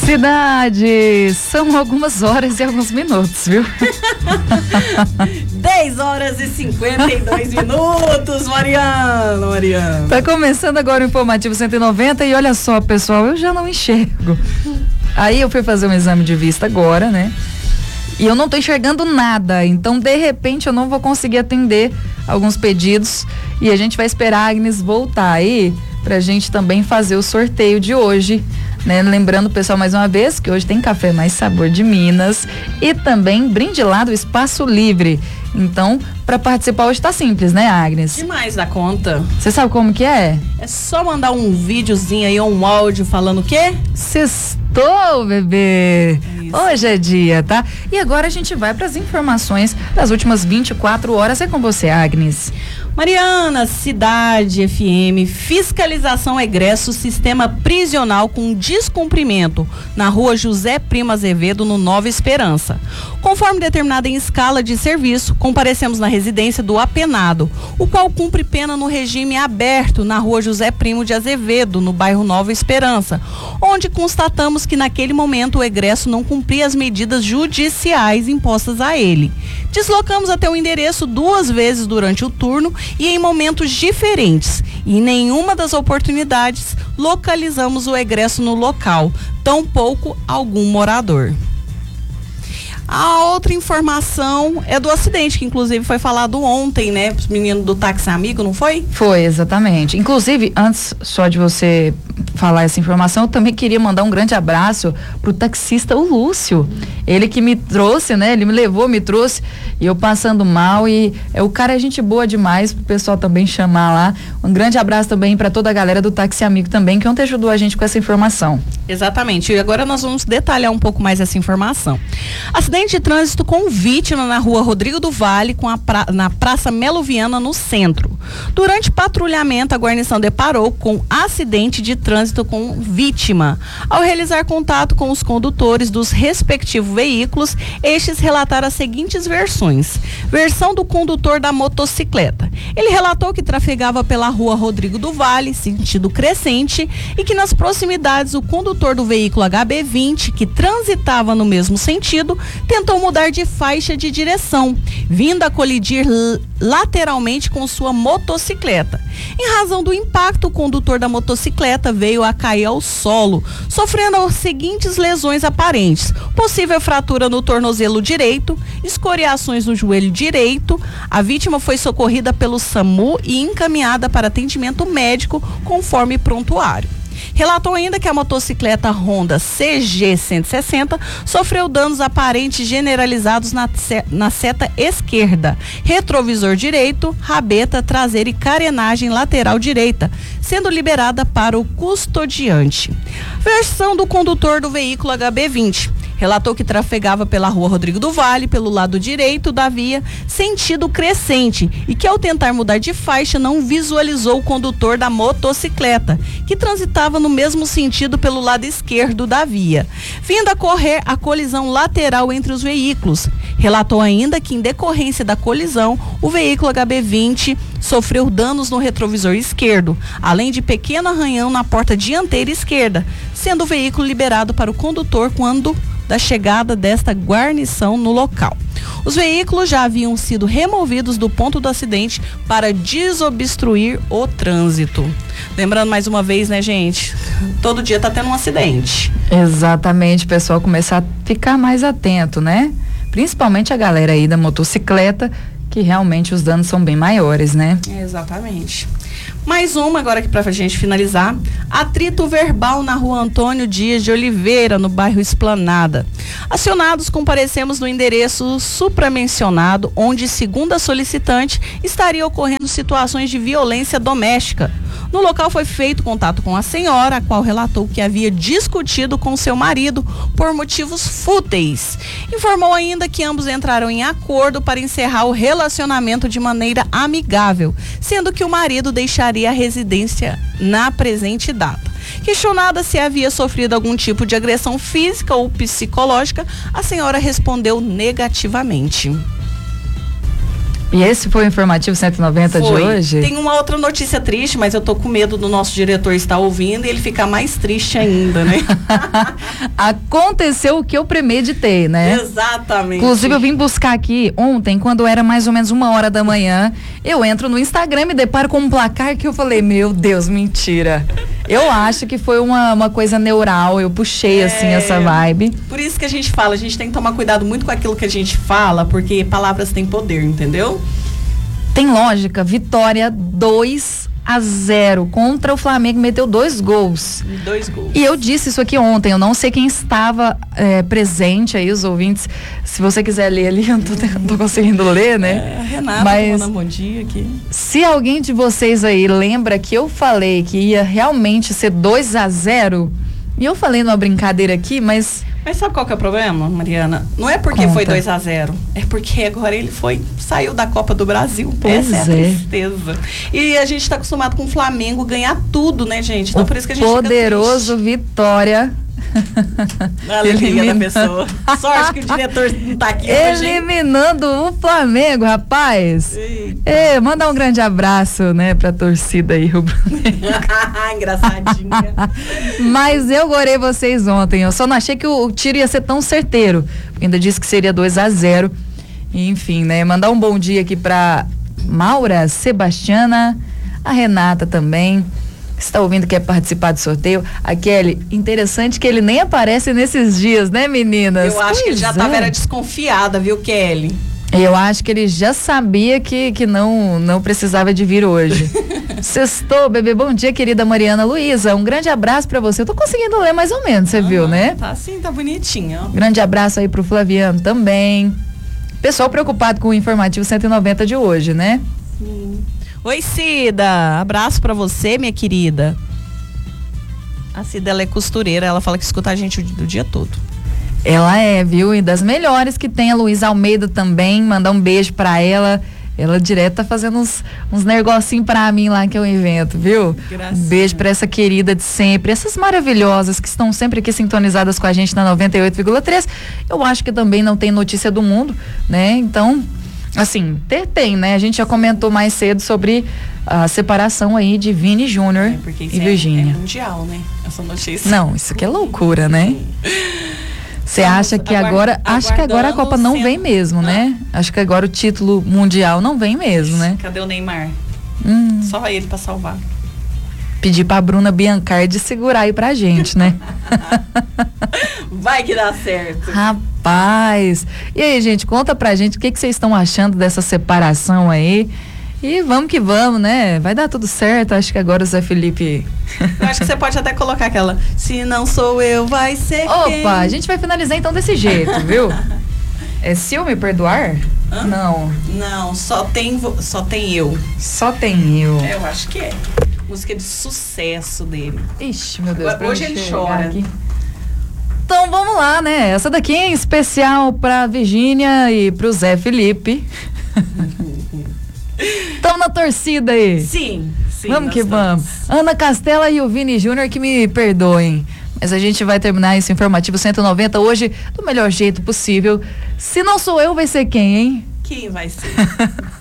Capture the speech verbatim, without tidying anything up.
Cidade, são algumas horas e alguns minutos, viu? dez horas e cinquenta e dois minutos, Mariana, Mariana. Tá começando agora o Informativo cento e noventa e olha só, pessoal, eu já não enxergo. Aí eu fui fazer um exame de vista agora, né? E eu não tô enxergando nada, então de repente eu não vou conseguir atender alguns pedidos e a gente vai esperar a Agnes voltar aí pra gente também fazer o sorteio de hoje, né? Lembrando, pessoal, mais uma vez que hoje tem Café Mais Sabor de Minas e também brinde lá do Espaço Livre. Então, para participar hoje tá simples, né, Agnes? Demais da conta. Você sabe como que é? É só mandar um videozinho aí, um áudio falando o quê? Sextou, bebê! Isso. Hoje é dia, tá? E agora a gente vai para as informações das últimas vinte e quatro horas. É com você, Agnes. Mariana, Cidade F M, fiscalização egresso, sistema prisional com descumprimento na rua José Primo Azevedo, no Nova Esperança. Conforme determinada em escala de serviço, comparecemos na residência do apenado, o qual cumpre pena no regime aberto na rua José Primo de Azevedo, no bairro Nova Esperança, onde constatamos que naquele momento o egresso não cumpria as medidas judiciais impostas a ele. Deslocamos até o endereço duas vezes durante o turno e em momentos diferentes, e em nenhuma das oportunidades localizamos o egresso no local, tampouco algum morador. A outra informação é do acidente, que inclusive foi falado ontem, né? Os meninos do táxi amigo, não foi? Foi, exatamente. Inclusive, antes só de você falar essa informação, eu também queria mandar um grande abraço pro taxista, o Lúcio. Ele que me trouxe, né? Ele me levou, me trouxe, e eu passando mal, e é, o cara é gente boa demais, pro pessoal também chamar lá. Um grande abraço também para toda a galera do táxi amigo também, que ontem ajudou a gente com essa informação. Exatamente. E agora nós vamos detalhar um pouco mais essa informação. Acidente de trânsito com vítima na rua Rodrigo do Vale, com a pra, na Praça Melo Viana, no centro. Durante patrulhamento, a guarnição deparou com acidente de trânsito com vítima. Ao realizar contato com os condutores dos respectivos veículos, estes relataram as seguintes versões. Versão do condutor da motocicleta. Ele relatou que trafegava pela rua Rodrigo do Vale, sentido crescente, e que nas proximidades o condutor do veículo H B vinte, que transitava no mesmo sentido, tentou mudar de faixa de direção, vindo a colidir lateralmente com sua motocicleta. Em razão do impacto, o condutor da motocicleta veio a cair ao solo, sofrendo as seguintes lesões aparentes: possível fratura no tornozelo direito, escoriações no joelho direito. A vítima foi socorrida pelo SAMU e encaminhada para atendimento médico conforme prontuário. Relatou ainda que a motocicleta Honda C G cento e sessenta sofreu danos aparentes generalizados na, na seta esquerda, retrovisor direito, rabeta traseira e carenagem lateral direita, sendo liberada para o custodiante. Versão do condutor do veículo H B vinte. Relatou que trafegava pela rua Rodrigo do Vale, pelo lado direito da via, sentido crescente, e que ao tentar mudar de faixa não visualizou o condutor da motocicleta, que transitava no mesmo sentido pelo lado esquerdo da via, vindo a correr a colisão lateral entre os veículos. Relatou ainda que, em decorrência da colisão, o veículo H B vinte sofreu danos no retrovisor esquerdo, além de pequeno arranhão na porta dianteira esquerda, sendo o veículo liberado para o condutor quando da chegada desta guarnição no local. Os veículos já haviam sido removidos do ponto do acidente para desobstruir o trânsito. Lembrando mais uma vez, né, gente? Todo dia tá tendo um acidente. Exatamente, pessoal, começar a ficar mais atento, né? Principalmente a galera aí da motocicleta, que realmente os danos são bem maiores, né? Exatamente. Mais uma agora aqui pra gente finalizar. Atrito verbal na rua Antônio Dias de Oliveira, no bairro Esplanada. Acionados, comparecemos no endereço supramencionado, onde, segundo a solicitante, estaria ocorrendo situações de violência doméstica. No local foi feito contato com a senhora, a qual relatou que havia discutido com seu marido por motivos fúteis. Informou ainda que ambos entraram em acordo para encerrar o relacionamento de maneira amigável, sendo que o marido deixaria a residência na presente data. Questionada se havia sofrido algum tipo de agressão física ou psicológica, a senhora respondeu negativamente. E esse foi o informativo cento e noventa Foi. de hoje? Tem uma outra notícia triste, mas eu tô com medo do nosso diretor estar ouvindo e ele ficar mais triste ainda, né? Aconteceu o que eu premeditei, né? Exatamente. Inclusive eu vim buscar aqui ontem, quando era mais ou menos uma hora da manhã, eu entro no Instagram e me deparo com um placar que eu falei, meu Deus, mentira. Eu acho que foi uma, uma coisa neural, eu puxei É, assim essa vibe. Por isso que a gente fala, a gente tem que tomar cuidado muito com aquilo que a gente fala, porque palavras têm poder, entendeu? Tem lógica, Vitória dois a zero contra o Flamengo, meteu dois gols. Dois gols. E eu disse isso aqui ontem, eu não sei quem estava é, presente aí, os ouvintes, se você quiser ler ali, eu não tô, não tô conseguindo ler, né? É, Renata, mas mandando bom dia aqui. Se alguém de vocês aí lembra que eu falei que ia realmente ser dois a zero, e eu falei numa brincadeira aqui, mas... Mas sabe qual que é o problema, Mariana? Não é porque Conta. foi dois a zero, é porque agora ele foi, saiu da Copa do Brasil. Pois Essa é a é. tristeza. E a gente está acostumado com o Flamengo ganhar tudo, né, gente? Então o por isso que a gente poderoso Vitória A alegria Elimina... da pessoa. Sorte que o diretor não tá aqui hoje. Eliminando o Flamengo, rapaz. É, mandar um grande abraço, né, pra torcida aí, rubro-negra. Engraçadinha. Mas eu gorei vocês ontem. Eu só não achei que o, o tiro ia ser tão certeiro. Ainda disse que seria dois a zero. Enfim, né? Mandar um bom dia aqui pra Maura, Sebastiana, a Renata também. Está ouvindo, quer participar do sorteio? A Kelly, interessante que ele nem aparece nesses dias, né, meninas? Eu acho Pois que ele já é. tava era desconfiada, viu, Kelly? Eu acho que ele já sabia que, que não, não precisava de vir hoje. Sextou, bebê. Bom dia, querida Mariana Luísa. Um grande abraço pra você. Eu tô conseguindo ler mais ou menos, você Uhum, viu, né? Tá assim, tá bonitinho, ó. Grande abraço aí pro Flaviano também. Pessoal preocupado com o informativo cento e noventa de hoje, né? Sim. Oi, Cida. Abraço pra você, minha querida. A Cida, ela é costureira. Ela fala que escuta a gente o, o dia todo. Ela é, viu? E das melhores que tem a Luísa Almeida também. Mandar um beijo pra ela. Ela direto tá fazendo uns, uns negocinhos pra mim lá que eu invento, viu? Gracinha. Um beijo pra essa querida de sempre. Essas maravilhosas que estão sempre aqui sintonizadas com a gente na noventa e oito vírgula três. Eu acho que também não tem notícia do mundo, né? Então... Assim, ter tem, né? A gente já comentou mais cedo sobre a separação aí de Vini Júnior É, porque isso e é, Virgínia. é mundial, né? Essa notícia. Não, isso aqui é loucura, né? Você acha que agora, acho que agora a Copa não vem mesmo, né? Acho que agora o título mundial não vem mesmo, né? Cadê o Neymar? Hum, Só ele pra salvar. pedir pra Bruna Biancardi segurar aí pra gente, né? Vai que dá certo. Rapaz. E aí, gente, conta pra gente o que que vocês estão achando dessa separação aí. E vamos que vamos, né? Vai dar tudo certo. Acho que agora o Zé Felipe... Eu acho que você pode até colocar aquela, se não sou eu, vai ser quem? Opa, a gente vai finalizar então desse jeito, viu? É se eu me perdoar? Hã? Não. Não, só tem, vo- só tem eu. Só tem eu. É, eu acho que é. Música de sucesso dele. Ixi, meu Deus. pra Hoje eu ele enxergar chora. aqui. Então vamos lá, né? Essa daqui é em especial pra Virgínia e pro Zé Felipe. Estamos na torcida aí. Sim, sim. Vamos nós que estamos. vamos. Ana Castela e o Vini Júnior que me perdoem. Mas a gente vai terminar esse informativo cento e noventa hoje do melhor jeito possível. Se não sou eu, vai ser quem, hein? Quem vai ser?